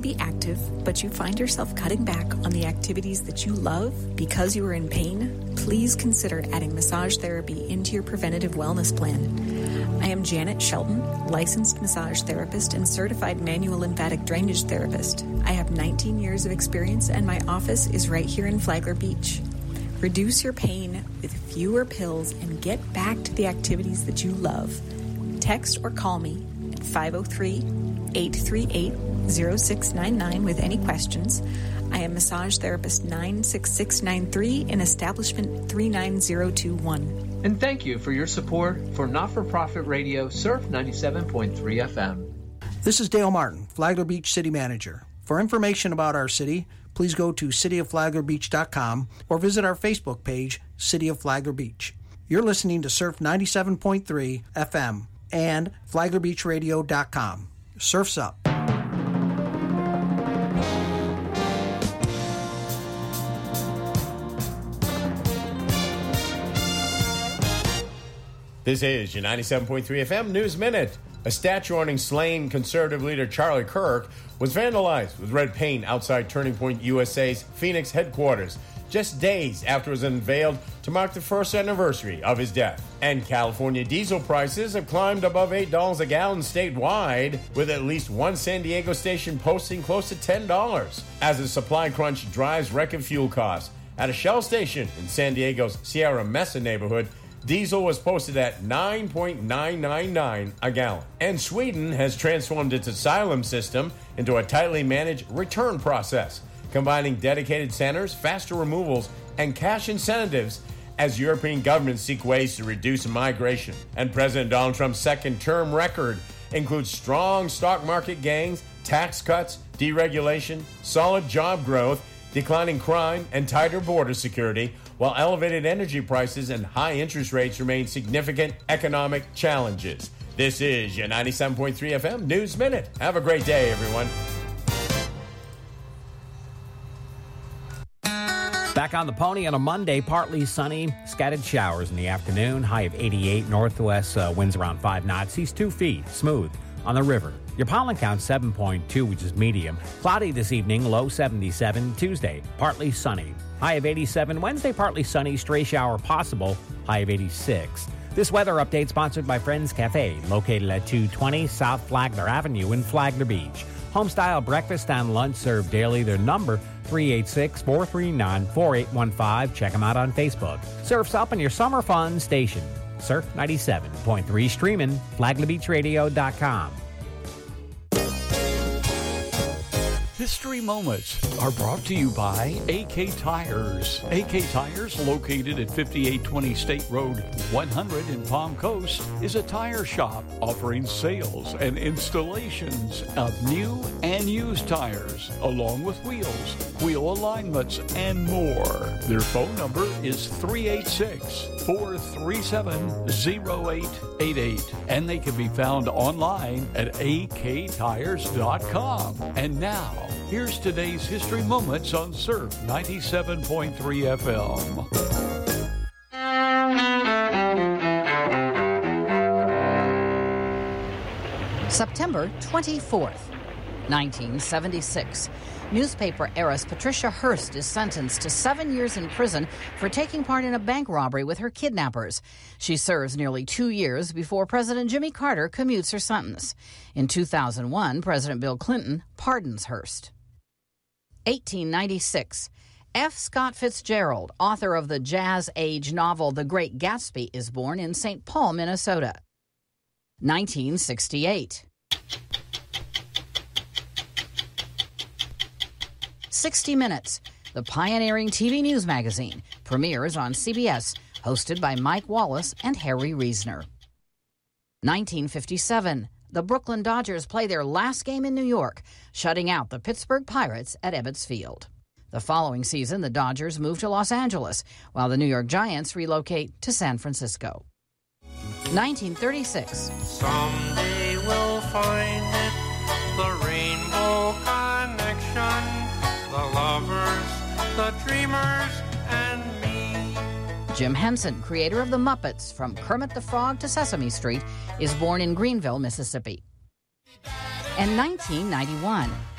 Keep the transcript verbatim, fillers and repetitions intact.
be active, but you find yourself cutting back on the activities that you love because you are in pain, please consider adding massage therapy into your preventative wellness plan. I am Janet Shelton, licensed massage therapist and certified manual lymphatic drainage therapist. I have nineteen years of experience and my office is right here in Flagler Beach. Reduce your pain with fewer pills and get back to the activities that you love. Text or call me at five oh three, eight three eight, oh six nine nine with any questions. I am massage therapist nine six six nine three in establishment three nine zero two one. And thank you for your support for not-for-profit radio Surf ninety-seven point three F M. This is Dale Martin, Flagler Beach City Manager. For information about our city, please go to city of flagler beach dot com or visit our Facebook page, City of Flagler Beach. You're listening to Surf ninety-seven point three F M and flagler beach radio dot com. Surf's up. This is your ninety-seven point three F M News Minute. A statue honoring slain conservative leader Charlie Kirk was vandalized with red paint outside Turning Point U S A's Phoenix headquarters, just days after it was unveiled to mark the first anniversary of his death. And California diesel prices have climbed above eight dollars a gallon statewide, with at least one San Diego station posting close to ten dollars, as the supply crunch drives record fuel costs. At a Shell station in San Diego's Sierra Mesa neighborhood, diesel was posted at nine point nine nine nine a gallon. And Sweden has transformed its asylum system into a tightly managed return process, combining dedicated centers, faster removals, and cash incentives as European governments seek ways to reduce migration. And President Donald Trump's second-term record includes strong stock market gains, tax cuts, deregulation, solid job growth, declining crime, and tighter border security, while elevated energy prices and high interest rates remain significant economic challenges. This is your ninety-seven point three F M News Minute. Have a great day, everyone. Back on the pony on a Monday, partly sunny, scattered showers in the afternoon, high of eighty-eight, northwest uh, winds around five knots, east two feet, smooth on the river. Your pollen count seven point two, which is medium. Cloudy this evening, low seventy-seven. Tuesday, partly sunny, high of eighty-seven. Wednesday, partly sunny, stray shower possible, high of eighty-six. This weather update sponsored by Friends Cafe, located at two twenty South Flagler Avenue in Flagler Beach. Home-style breakfast and lunch served daily. Their number, three eight six, four three nine, four eight one five. Check them out on Facebook. Surf's up in your summer fun station. Surf ninety-seven point three, streaming, flagler beach radio dot com. History Moments are brought to you by A K Tires. A K Tires, located at fifty-eight twenty State Road one hundred in Palm Coast, is a tire shop offering sales and installations of new and used tires, along with wheels, wheel alignments, and more. Their phone number is three eight six, four three seven, oh eight eight eight, and they can be found online at a k tires dot com. And now, here's today's History Moments on Surf ninety-seven point three F M. September twenty-fourth, nineteen seventy-six. Newspaper heiress Patricia Hearst is sentenced to seven years in prison for taking part in a bank robbery with her kidnappers. She serves nearly two years before President Jimmy Carter commutes her sentence. In two thousand one, President Bill Clinton pardons Hearst. eighteen ninety-six. F. Scott Fitzgerald, author of the Jazz Age novel The Great Gatsby, is born in Saint Paul, Minnesota. nineteen sixty-eight. sixty minutes, the pioneering T V news magazine, premieres on C B S, hosted by Mike Wallace and Harry Reisner. nineteen fifty-seven. The Brooklyn Dodgers play their last game in New York, shutting out the Pittsburgh Pirates at Ebbets Field. The following season, the Dodgers move to Los Angeles, while the New York Giants relocate to San Francisco. nineteen thirty-six. Someday we'll find it, the rainbow connection, the lovers, the dreamers, and me. Jim Henson, creator of the Muppets, from Kermit the Frog to Sesame Street, is born in Greenville, Mississippi. And nineteen ninety-one.